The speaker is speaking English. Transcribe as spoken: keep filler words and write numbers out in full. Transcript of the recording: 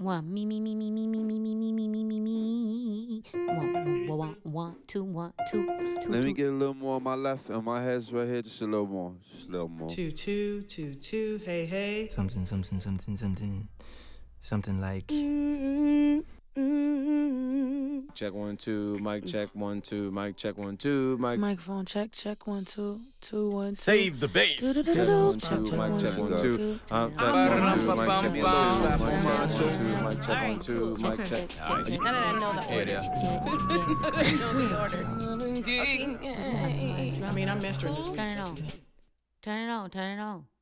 one, me, me, me, me, me, me, me, me, me, me, me, me, me. One, one, one, one, two, one, two, two. Let me get a little more on my left and my head's right here. Just a little more. Just a little more. Two, two, two, two. Hey, hey. Something, something, something, something, something like. Check one, two, mic check one, two, mic check one, two, mic. Microphone check, check one, two, two, one, two. Save the bass. Check one, two, mic check one, two. Uh, check one, two, mic check one, two, mic check one, two, mic check. Now that I know the order. I mean, I'm mastering this. Turn it on. Turn it on. Turn it on.